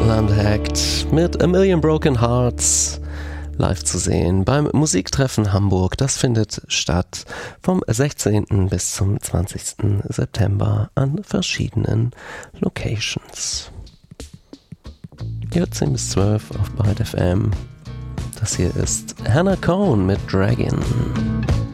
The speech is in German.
Holland Act mit A Million Broken Hearts live zu sehen beim Musiktreffen Hamburg. Das findet statt vom 16. bis zum 20. September an verschiedenen Locations. Hier 10 bis 12 auf Byte FM. Das hier ist Hannah Cohn mit Dragon.